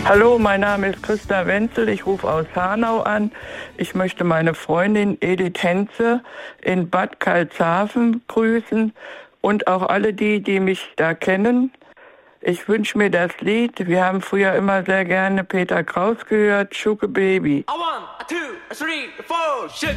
Hallo, mein Name ist Christa Wenzel, ich rufe aus Hanau an. Ich möchte meine Freundin Edith Henze in Bad Karlshafen grüßen und auch alle die mich da kennen. Ich wünsche mir das Lied, wir haben früher immer sehr gerne Peter Kraus gehört, Schuke Baby. 1, 2, 3, 4, Sugar